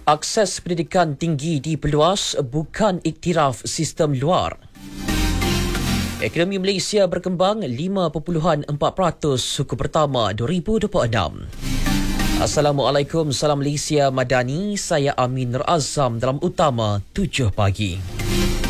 Akses pendidikan tinggi diperluas, bukan iktiraf sistem luar. Ekonomi Malaysia berkembang 5.4% suku pertama 2026. Assalamualaikum, salam Malaysia Madani. Saya Amin Nur Azam dalam utama 7 pagi.